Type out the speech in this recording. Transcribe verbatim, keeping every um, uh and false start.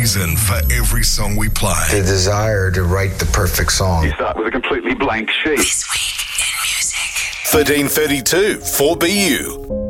reason for every song we play. The desire to write the perfect song. You start with a completely blank sheet. This week in music. thirteen thirty-two four B U.